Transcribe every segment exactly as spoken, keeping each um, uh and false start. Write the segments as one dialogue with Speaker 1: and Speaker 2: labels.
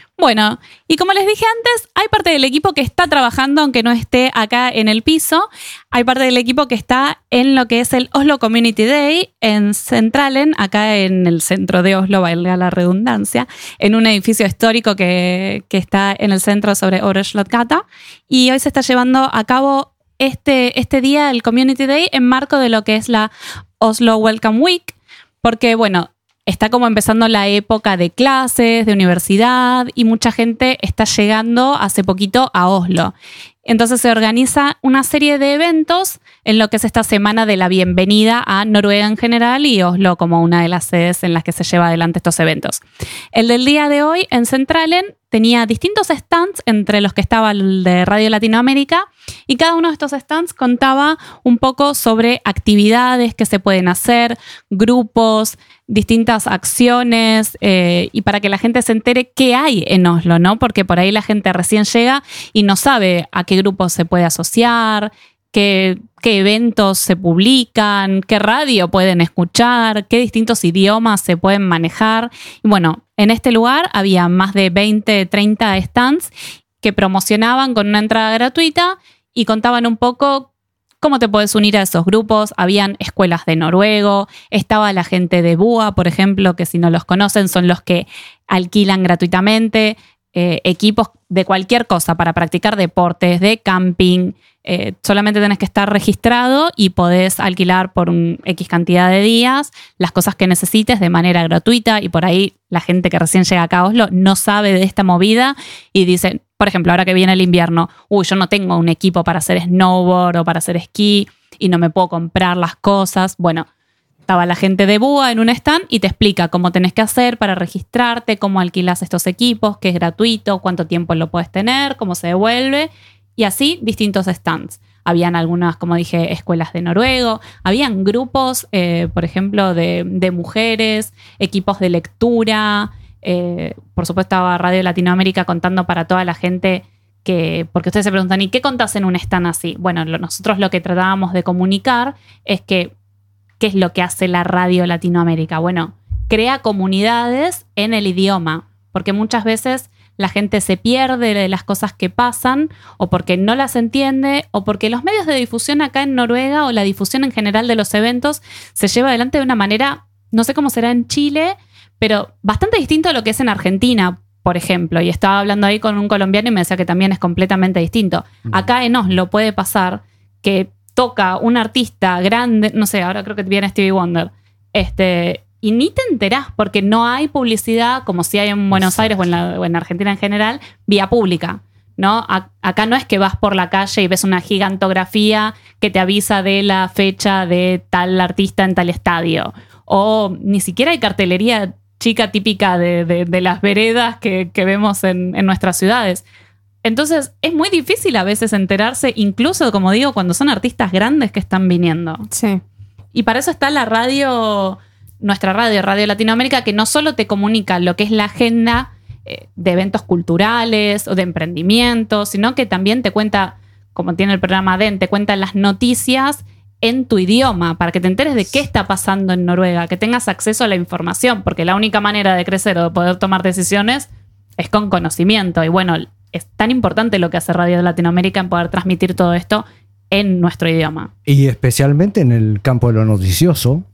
Speaker 1: Bueno, y como les dije antes, hay parte del equipo que está trabajando, aunque no esté acá en el piso. Hay parte del equipo que está en lo que es el Oslo Community Day en Centralen, acá en el centro de Oslo, valga la redundancia, en un edificio histórico que, que está en el centro sobre Oreslotgata. Y hoy se está llevando a cabo este, este día, el Community Day, en marco de lo que es la Oslo Welcome Week, porque, bueno, está como empezando la época de clases, de universidad, y mucha gente está llegando hace poquito a Oslo. Entonces se organiza una serie de eventos en lo que es esta semana de la bienvenida a Noruega en general y Oslo como una de las sedes en las que se lleva adelante estos eventos. El del día de hoy en Centralen tenía distintos stands, entre los que estaba el de Radio Latinoamérica, y cada uno de estos stands contaba un poco sobre actividades que se pueden hacer, grupos, distintas acciones, eh, y para que la gente se entere qué hay en Oslo, ¿no? Porque por ahí la gente recién llega y no sabe a qué grupo se puede asociar, qué, qué eventos se publican, qué radio pueden escuchar, qué distintos idiomas se pueden manejar. Y bueno, en este lugar había más de veinte, treinta stands que promocionaban con una entrada gratuita y contaban un poco cómo te puedes unir a esos grupos. Habían escuelas de noruego, estaba la gente de B U A, por ejemplo, que si no los conocen son los que alquilan gratuitamente eh, equipos de cualquier cosa para practicar deportes, de camping. Eh, solamente tenés que estar registrado y podés alquilar por un X cantidad de días las cosas que necesites de manera gratuita, y por ahí la gente que recién llega acá a Oslo no sabe de esta movida y dice, por ejemplo, ahora que viene el invierno, uy, yo no tengo un equipo para hacer snowboard o para hacer esquí y no me puedo comprar las cosas. Bueno, estaba la gente de B U A en un stand y te explica cómo tenés que hacer para registrarte, cómo alquilás estos equipos, que es gratuito, cuánto tiempo lo puedes tener, cómo se devuelve, y así distintos stands. Habían algunas, como dije, escuelas de noruego, habían grupos, eh, por ejemplo, de, de mujeres, equipos de lectura. Eh, por supuesto, estaba Radio Latinoamérica contando para toda la gente que, porque ustedes se preguntan, ¿y qué contás en un stand así? Bueno, lo, nosotros lo que tratábamos de comunicar es que, ¿qué es lo que hace la Radio Latinoamérica? Bueno, crea comunidades en el idioma, porque muchas veces la gente se pierde de las cosas que pasan, o porque no las entiende, o porque los medios de difusión acá en Noruega, o la difusión en general de los eventos, se lleva adelante de una manera, no sé cómo será en Chile, pero bastante distinto a lo que es en Argentina, por ejemplo. Y estaba hablando ahí con un colombiano y me decía que también es completamente distinto. Acá en Oslo puede pasar que toca un artista grande, no sé, ahora creo que viene Stevie Wonder, este, y ni te enterás porque no hay publicidad como si hay en Buenos Aires o en, la, o en Argentina en general, vía pública, ¿no? A, acá no es que vas por la calle y ves una gigantografía que te avisa de la fecha de tal artista en tal estadio, o ni siquiera hay cartelería chica típica de, de, de las veredas que, que vemos en, en nuestras ciudades. Entonces es muy difícil a veces enterarse, incluso, como digo, cuando son artistas grandes que están viniendo.
Speaker 2: Sí.
Speaker 1: Y para eso está la radio, nuestra radio, Radio Latinoamérica, que no solo te comunica lo que es la agenda eh, de eventos culturales o de emprendimiento, sino que también te cuenta, como tiene el programa D E N, te cuenta las noticias en tu idioma, para que te enteres de qué está pasando en Noruega, que tengas acceso a la información, porque la única manera de crecer o de poder tomar decisiones es con conocimiento. Y bueno, es tan importante lo que hace Radio Latinoamérica en poder transmitir todo esto en nuestro idioma.
Speaker 3: Y especialmente en el campo de lo noticioso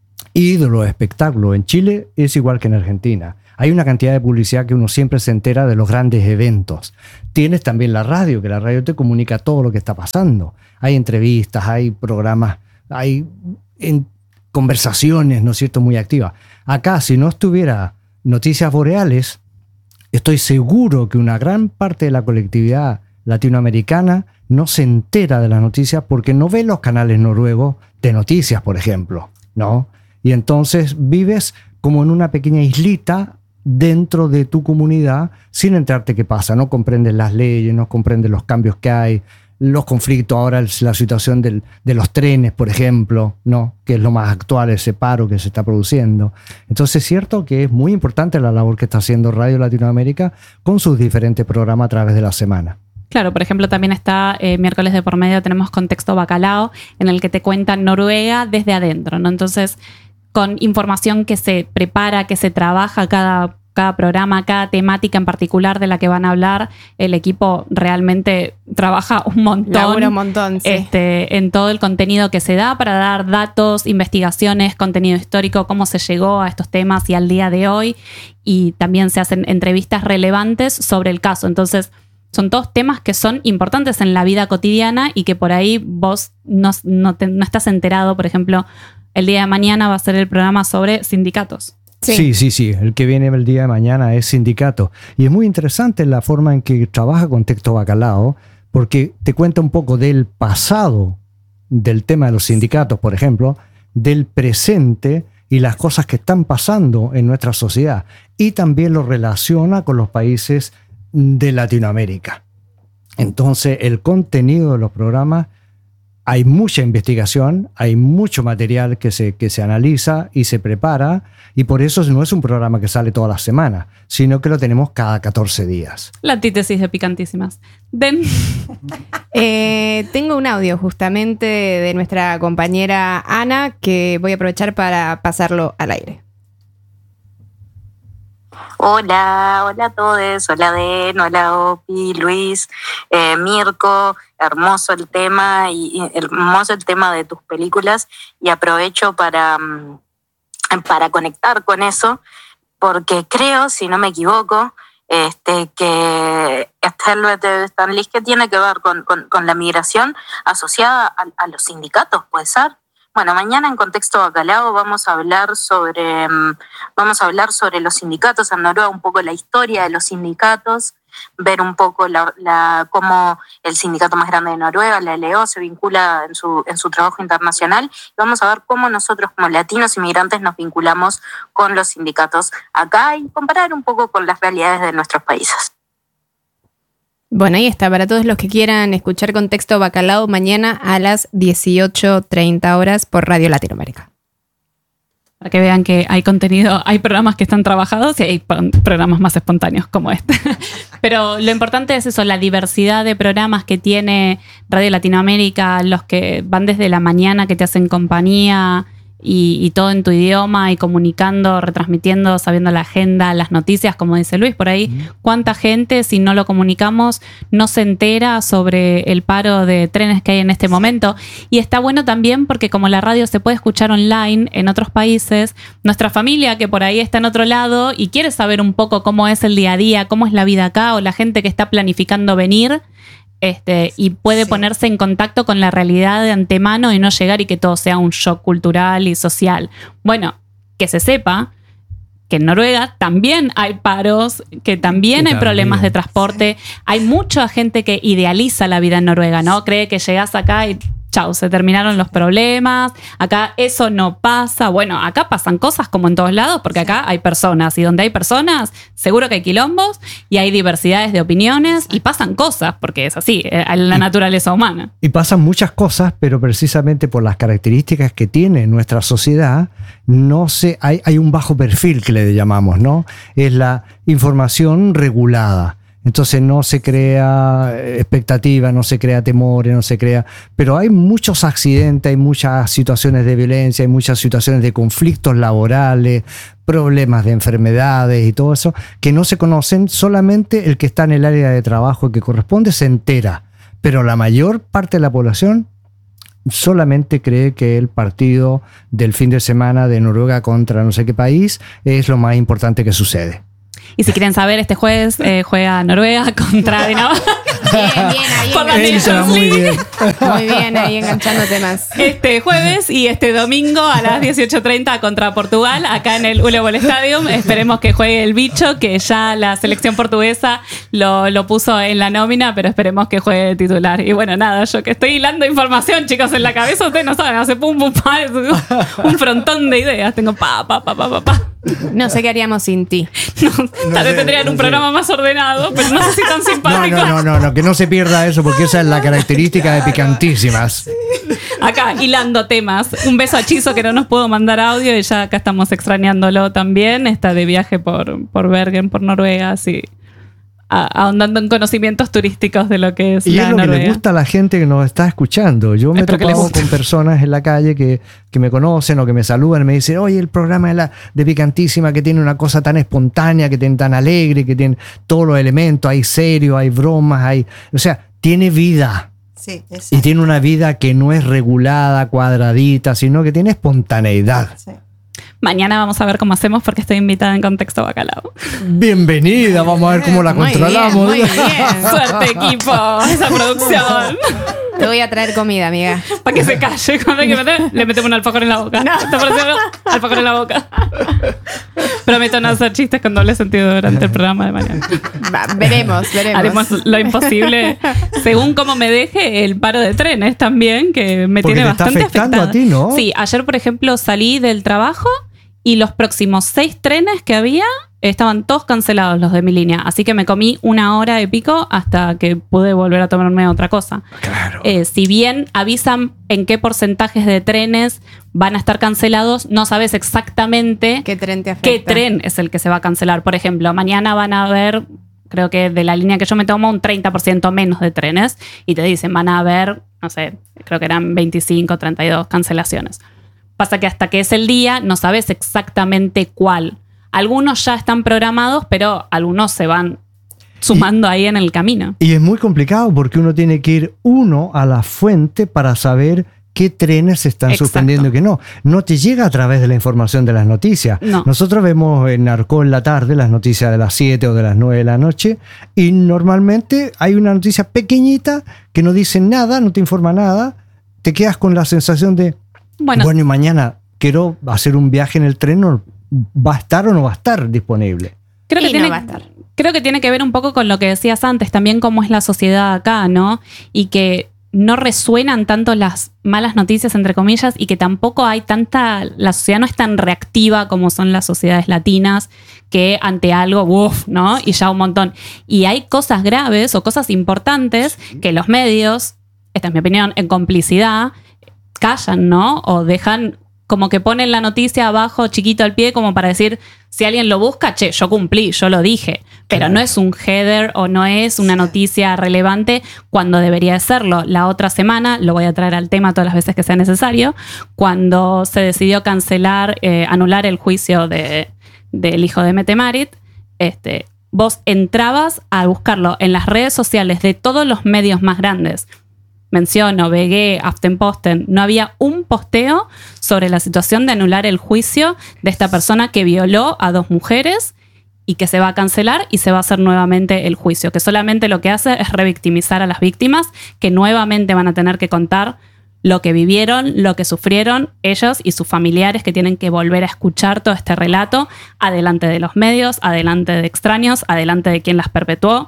Speaker 3: y de los espectáculos. En Chile es igual que en Argentina. Hay una cantidad de publicidad que uno siempre se entera de los grandes eventos. Tienes también la radio, que la radio te comunica todo lo que está pasando. Hay entrevistas, hay programas, hay en conversaciones, ¿no es cierto?, muy activas. Acá, si no estuviera Noticias Boreales, estoy seguro que una gran parte de la colectividad latinoamericana no se entera de las noticias porque no ve los canales noruegos de noticias, por ejemplo, ¿no? Y entonces vives como en una pequeña islita dentro de tu comunidad sin enterarte qué pasa. No comprendes las leyes, no comprendes los cambios que hay, los conflictos. Ahora la situación del, de los trenes, por ejemplo, ¿no?, que es lo más actual, ese paro que se está produciendo. Entonces es cierto que es muy importante la labor que está haciendo Radio Latinoamérica con sus diferentes programas a través de la semana.
Speaker 1: Claro, por ejemplo, también está eh, miércoles de por medio, tenemos Contexto Bacalao, en el que te cuentan Noruega desde adentro, ¿no? Entonces, con información que se prepara, que se trabaja cada cada programa, cada temática en particular de la que van a hablar. El equipo realmente trabaja un montón,
Speaker 2: Labura un montón, sí.
Speaker 1: este, en todo el contenido que se da para dar datos, investigaciones, contenido histórico, cómo se llegó a estos temas y al día de hoy. Y también se hacen entrevistas relevantes sobre el caso. Entonces, son todos temas que son importantes en la vida cotidiana y que por ahí vos no, no, te, no estás enterado. Por ejemplo, el día de mañana va a ser el programa sobre sindicatos.
Speaker 3: Sí. sí, sí, sí. El que viene el día de mañana es sindicato. Y es muy interesante la forma en que trabaja Contexto Bacalao, porque te cuenta un poco del pasado del tema de los sindicatos, por ejemplo, del presente y las cosas que están pasando en nuestra sociedad. Y también lo relaciona con los países de Latinoamérica. Entonces, el contenido de los programas, hay mucha investigación, hay mucho material que se, que se analiza y se prepara, y por eso no es un programa que sale todas las semanas, sino que lo tenemos cada catorce días.
Speaker 1: La antítesis de Picantísimas. Den.
Speaker 2: Eh, tengo un audio justamente de nuestra compañera Ana que voy a aprovechar para pasarlo al aire.
Speaker 4: Hola, hola a todos, hola Den, hola Opi, Luis, eh, Mirko, hermoso el tema y, y hermoso el tema de tus películas y aprovecho para, para conectar con eso porque creo, si no me equivoco, este, que Stelvet Stanley que tiene que ver con, con, con la migración asociada a, a los sindicatos, ¿puede ser? Bueno, mañana en Contexto Bacalao vamos a hablar sobre vamos a hablar sobre los sindicatos en Noruega, un poco la historia de los sindicatos, ver un poco la, la cómo el sindicato más grande de Noruega, la L O, se vincula en su en su trabajo internacional. Y vamos a ver cómo nosotros como latinos inmigrantes nos vinculamos con los sindicatos acá y comparar un poco con las realidades de nuestros países.
Speaker 2: Bueno, ahí está, para todos los que quieran escuchar Contexto Bacalao mañana a las dieciocho treinta horas por Radio Latinoamérica.
Speaker 1: Para que vean que hay contenido, hay programas que están trabajados y hay programas más espontáneos como este. Pero lo importante es eso, la diversidad de programas que tiene Radio Latinoamérica, los que van desde la mañana, que te hacen compañía y, y todo en tu idioma y comunicando, retransmitiendo, sabiendo la agenda, las noticias, como dice Luis, por ahí, mm. cuánta gente, si no lo comunicamos, no se entera sobre el paro de trenes que hay en este momento. Y está bueno también porque como la radio se puede escuchar online en otros países, nuestra familia que por ahí está en otro lado y quiere saber un poco cómo es el día a día, cómo es la vida acá, o la gente que está planificando venir, Este, y puede sí. ponerse en contacto con la realidad de antemano y no llegar y que todo sea un shock cultural y social. Bueno, que se sepa que en Noruega también hay paros, que también hay problemas de transporte. Sí. Hay mucha gente que idealiza la vida en Noruega, ¿no? Cree que llegás acá y chau, se terminaron los problemas, acá eso no pasa. Bueno, acá pasan cosas como en todos lados, porque acá hay personas, y donde hay personas, seguro que hay quilombos, y hay diversidades de opiniones, y pasan cosas, porque es así, la naturaleza humana.
Speaker 3: Y pasan muchas cosas, pero precisamente por las características que tiene nuestra sociedad, no se, hay, hay un bajo perfil que le llamamos, ¿no? Es la información regulada. Entonces no se crea expectativa, no se crea temores, no se crea... Pero hay muchos accidentes, hay muchas situaciones de violencia, hay muchas situaciones de conflictos laborales, problemas de enfermedades y todo eso, que no se conocen. Solamente el que está en el área de trabajo que corresponde se entera. Pero la mayor parte de la población solamente cree que el partido del fin de semana de Noruega contra no sé qué país es lo más importante que sucede.
Speaker 1: Y si quieren saber, este jueves eh, juega Noruega contra Dinamarca.
Speaker 2: Bien, bien, ahí
Speaker 1: por la Nations
Speaker 3: muy
Speaker 1: League.
Speaker 3: bien.
Speaker 2: Muy bien, ahí enganchando temas.
Speaker 1: Este jueves y este domingo a las dieciocho treinta contra Portugal, acá en el Uleåbol Stadium. Esperemos que juegue el bicho, que ya la selección portuguesa lo, lo puso en la nómina, pero esperemos que juegue de titular. Y bueno, nada, yo que estoy hilando información, chicos, en la cabeza, ustedes no saben, hace pum, pum, pa, un frontón de ideas. Tengo pa, pa, pa, pa, pa, pa.
Speaker 2: No sé qué haríamos sin ti.
Speaker 1: No, no tal vez tendrían no un sé. programa más ordenado, pero no sé si tan simpático.
Speaker 3: No, no, no, no, no, que no se pierda eso, porque esa es la característica de Picantísimas.
Speaker 1: Acá, hilando temas. Un beso a Chizo, que no nos pudo mandar audio, y ya acá estamos extrañándolo también. Está de viaje por, por Bergen, por Noruega, así. a, ahondando en conocimientos turísticos de lo que es
Speaker 3: y
Speaker 1: la
Speaker 3: es lo
Speaker 1: Noruega.
Speaker 3: que le gusta a la gente que nos está escuchando. Yo me he
Speaker 1: Espero que les
Speaker 3: topado
Speaker 1: guste.
Speaker 3: con personas en la calle que, que me conocen o que me saludan y me dicen, oye, el programa de, la, de Picantísima, que tiene una cosa tan espontánea, que tiene tan alegre, que tiene todos los elementos, hay serio, hay bromas, hay, o sea, tiene vida.
Speaker 5: Sí, exacto.
Speaker 3: Y tiene una vida que no es regulada, cuadradita, sino que tiene espontaneidad.
Speaker 5: Sí.
Speaker 1: Mañana vamos a ver cómo hacemos porque estoy invitada en Contexto Bacalao.
Speaker 3: Bienvenida, vamos a ver cómo la
Speaker 2: Muy bien,
Speaker 3: controlamos.
Speaker 2: muy bien.
Speaker 1: Suerte, equipo, esa producción.
Speaker 2: Te voy a traer comida, amiga.
Speaker 1: Para que se calle. Cuando hay que meter, le metemos un alfajor en la boca. ¿Te pareció? Alfajor en la boca. Prometo no hacer chistes con doble sentido durante el programa de mañana.
Speaker 2: Va, veremos, veremos.
Speaker 1: Haremos lo imposible según cómo me deje el paro de trenes también, que me
Speaker 3: Porque
Speaker 1: tiene
Speaker 3: te está
Speaker 1: bastante
Speaker 3: afectando
Speaker 1: afectada.
Speaker 3: a ti, ¿no?
Speaker 1: Sí, ayer, por ejemplo, salí del trabajo y los próximos seis trenes que había estaban todos cancelados, los de mi línea. Así que me comí una hora de pico hasta que pude volver a tomarme otra cosa.
Speaker 3: Claro.
Speaker 1: Eh, si bien avisan en qué porcentajes de trenes van a estar cancelados, no sabes exactamente
Speaker 2: ¿Qué tren te afecta?
Speaker 1: qué tren es el que se va a cancelar. Por ejemplo, mañana van a haber, creo que de la línea que yo me tomo, un treinta por ciento menos de trenes y te dicen, van a haber, no sé, creo que eran veinticinco, treinta y dos cancelaciones. Pasa que hasta que es el día no sabes exactamente cuál. Algunos ya están programados, pero algunos se van sumando ahí en el camino.
Speaker 3: Y es muy complicado porque uno tiene que ir uno a la fuente para saber qué trenes se están
Speaker 1: Exacto.
Speaker 3: suspendiendo y qué no. No te llega a través de la información de las noticias.
Speaker 1: No.
Speaker 3: Nosotros vemos en Arco en la tarde las noticias de las siete o de las nueve de la noche y normalmente hay una noticia pequeñita que no dice nada, no te informa nada. Te quedas con la sensación de,
Speaker 1: Bueno,
Speaker 3: bueno, y mañana quiero hacer un viaje en el tren, ¿no? ¿Va a estar o no va a estar disponible?
Speaker 1: creo que
Speaker 2: Y
Speaker 1: tiene
Speaker 2: no va a estar.
Speaker 1: Creo que tiene que ver un poco con lo que decías antes, también cómo es la sociedad acá, ¿no? Y que no resuenan tanto las malas noticias, entre comillas, y que tampoco hay tanta, la sociedad no es tan reactiva como son las sociedades latinas, que ante algo, uff, ¿no? Y ya un montón. Y hay cosas graves o cosas importantes que los medios, esta es mi opinión, en complicidad, callan, ¿no? O dejan como que ponen la noticia abajo, chiquito al pie, como para decir, si alguien lo busca, che, yo cumplí, yo lo dije. Pero
Speaker 3: Claro.
Speaker 1: no es un header o no es una noticia relevante cuando debería de serlo. La otra semana, lo voy a traer al tema todas las veces que sea necesario, cuando se decidió cancelar, eh, anular el juicio de, del hijo de Mette Marit, este, vos entrabas a buscarlo en las redes sociales de todos los medios más grandes. Menciono, B G, Aftenposten, no había un posteo sobre la situación de anular el juicio de esta persona que violó a dos mujeres y que se va a cancelar y se va a hacer nuevamente el juicio, que solamente lo que hace es revictimizar a las víctimas, que nuevamente van a tener que contar lo que vivieron, lo que sufrieron ellos y sus familiares, que tienen que volver a escuchar todo este relato adelante de los medios, adelante de extraños, adelante de quien las perpetuó.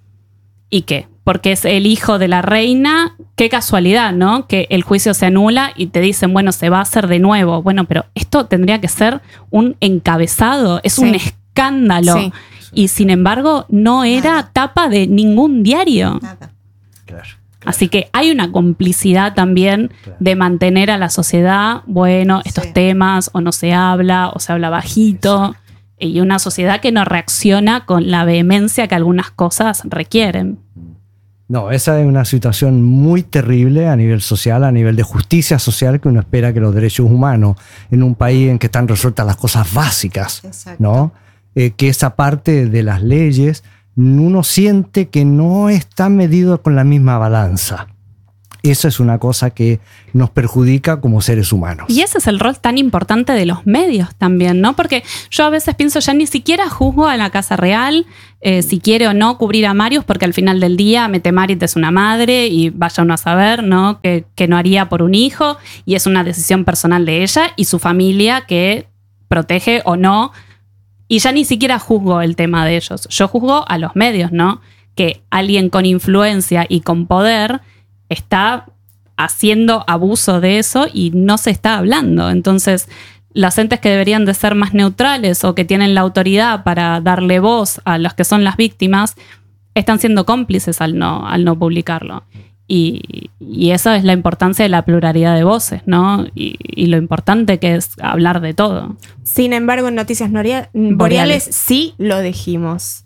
Speaker 1: ¿Y qué? Porque es el hijo de la reina. Qué casualidad, ¿no? Que el juicio se anula y te dicen, bueno, se va a hacer de nuevo. Bueno, pero esto tendría que ser un encabezado, es
Speaker 2: Sí.
Speaker 1: un escándalo.
Speaker 2: Sí.
Speaker 1: Y sin embargo, no era
Speaker 5: Nada.
Speaker 1: tapa de ningún diario.
Speaker 5: Nada.
Speaker 3: Claro.
Speaker 1: Así que hay una complicidad también
Speaker 3: Claro.
Speaker 1: de mantener a la sociedad, bueno, estos
Speaker 5: Sí.
Speaker 1: temas, o no se habla, o se habla bajito. Y una sociedad que no reacciona con la vehemencia que algunas cosas requieren.
Speaker 3: No, esa es una situación muy terrible a nivel social, a nivel de justicia social, que uno espera que los derechos humanos en un país en que están resueltas las cosas básicas,
Speaker 5: Exacto.
Speaker 3: ¿no? Eh, que esa parte de las leyes uno siente que no está medido con la misma balanza. Esa es una cosa que nos perjudica como seres humanos.
Speaker 1: Y ese es el rol tan importante de los medios también, ¿no? Porque yo a veces pienso, ya ni siquiera juzgo a la Casa Real eh, si quiere o no cubrir a Marius, porque al final del día Mette Marit es una madre y vaya uno a saber, ¿no? Que, que no haría por un hijo, y es una decisión personal de ella y su familia que protege o no. Y ya ni siquiera juzgo el tema de ellos. Yo juzgo a los medios, ¿no? Que alguien con influencia y con poder está haciendo abuso de eso y no se está hablando. Entonces, los entes que deberían de ser más neutrales o que tienen la autoridad para darle voz a los que son las víctimas, están siendo cómplices al no, al no publicarlo. Y, y esa es la importancia de la pluralidad de voces, ¿no? Y, y lo importante que es hablar de todo.
Speaker 2: Sin embargo, en Noticias Noria- Boreales,
Speaker 1: Boreales.
Speaker 2: sí lo dijimos.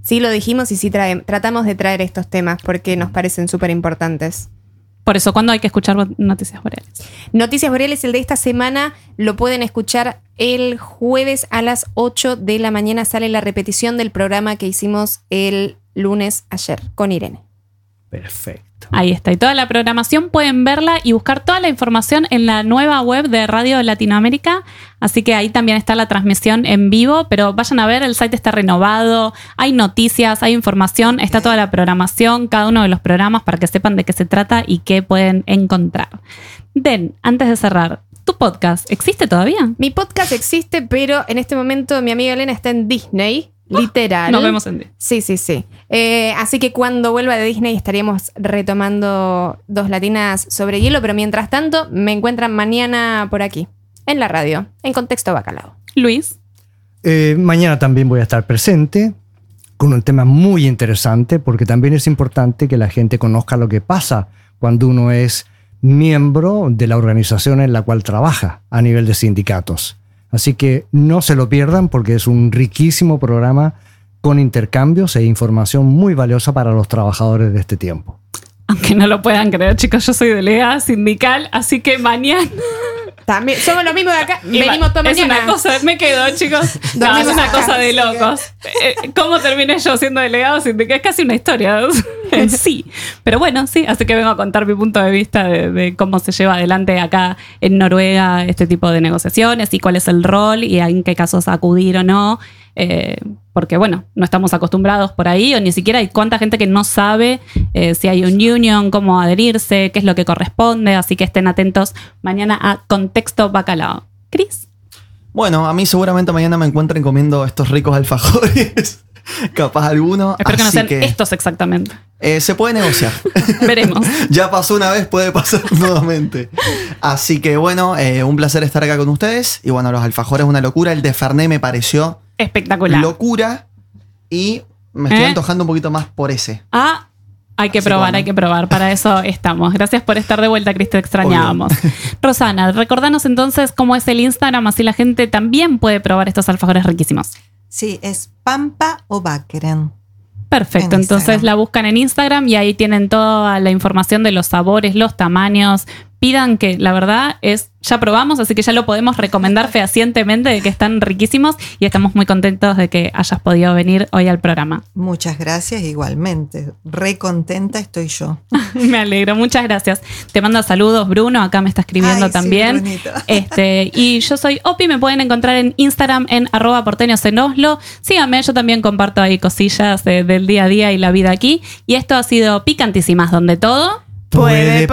Speaker 2: sí lo dijimos y sí trae, tratamos de traer estos temas porque nos parecen súper importantes.
Speaker 1: Por eso, ¿cuándo hay que escuchar Noticias Boreales?
Speaker 2: Noticias Boreales, el de esta semana, lo pueden escuchar el jueves a las ocho de la mañana. Sale la repetición del programa que hicimos el lunes ayer con Irene.
Speaker 3: Perfecto.
Speaker 1: Ahí está. Y toda la programación pueden verla y buscar toda la información en la nueva web de Radio Latinoamérica. Así que ahí también está la transmisión en vivo. Pero vayan a ver, el site está renovado. Hay noticias, hay información. Está toda la programación, cada uno de los programas para que sepan de qué se trata y qué pueden encontrar. Den, antes de cerrar, ¿tu podcast existe todavía?
Speaker 2: Mi podcast existe, pero en este momento mi amiga Elena está en Disney. Literal.
Speaker 1: Nos vemos en Disney.
Speaker 2: Sí, sí, sí. Eh, así que cuando vuelva de Disney estaríamos retomando Dos Latinas sobre Hielo, pero mientras tanto me encuentran mañana por aquí, en la radio, en Contexto Bacalao.
Speaker 1: Luis.
Speaker 3: Eh, mañana también voy a estar presente con un tema muy interesante, porque también es importante que la gente conozca lo que pasa cuando uno es miembro de la organización en la cual trabaja a nivel de sindicatos. Así que no se lo pierdan porque es un riquísimo programa con intercambios e información muy valiosa para los trabajadores de este tiempo.
Speaker 1: Aunque no lo puedan creer, chicos, yo soy delegada sindical, así que mañana...
Speaker 2: También, somos lo mismo de acá,
Speaker 1: Y
Speaker 2: venimos toda
Speaker 1: es
Speaker 2: mañana.
Speaker 1: una cosa, me quedo, chicos. No, es
Speaker 2: Dormimos
Speaker 1: una
Speaker 2: acá,
Speaker 1: cosa de
Speaker 2: así
Speaker 1: locos. Eh, ¿Cómo terminé yo siendo delegado sindical? Es casi una historia en sí. Pero bueno, sí, así que vengo a contar mi punto de vista de, de cómo se lleva adelante acá en Noruega este tipo de negociaciones y cuál es el rol y en qué casos acudir o no. Eh, porque bueno, no estamos acostumbrados por ahí, o ni siquiera hay cuánta gente que no sabe eh, si hay un union, cómo adherirse, qué es lo que corresponde, así que estén atentos mañana a Contexto Bacalao. Cris.
Speaker 5: Bueno, a mí seguramente mañana me encuentren comiendo estos ricos alfajores, capaz alguno.
Speaker 1: Espero que no
Speaker 5: así
Speaker 1: sean
Speaker 5: que,
Speaker 1: estos exactamente.
Speaker 5: eh, se puede negociar.
Speaker 1: Veremos.
Speaker 5: Ya pasó una vez, puede pasar nuevamente. Así que bueno, eh, un placer estar acá con ustedes. Y bueno, los alfajores una locura. El de Fernet me pareció
Speaker 1: Espectacular.
Speaker 5: locura. Y me estoy
Speaker 1: ¿Eh?
Speaker 5: antojando un poquito más por ese.
Speaker 1: Ah, hay que
Speaker 5: Así
Speaker 1: probar,
Speaker 5: bueno.
Speaker 1: hay que probar. Para eso estamos. Gracias por estar de vuelta, Cris, te extrañábamos. Rosana, recordanos entonces cómo es el Instagram, así la gente también puede probar estos alfajores riquísimos.
Speaker 6: Sí, es Pampa o Bakeren.
Speaker 1: Perfecto,
Speaker 6: En
Speaker 1: entonces
Speaker 6: Instagram.
Speaker 1: la buscan en Instagram y ahí tienen toda la información de los sabores, los tamaños. Pidan que la verdad es, ya probamos, así que ya lo podemos recomendar fehacientemente de que están riquísimos y estamos muy contentos de que hayas podido venir hoy al programa.
Speaker 6: Muchas gracias, igualmente. Re contenta estoy yo.
Speaker 1: Me alegro, muchas gracias. Te manda saludos Bruno, acá me está escribiendo
Speaker 6: Ay, sí,
Speaker 1: también.
Speaker 6: Brunito.
Speaker 1: Este, y yo soy Opi, me pueden encontrar en Instagram en arroba porteños en Oslo. Síganme, yo también comparto ahí cosillas de- del día a día y la vida aquí. Y esto ha sido Picantísimas, donde todo
Speaker 3: Puede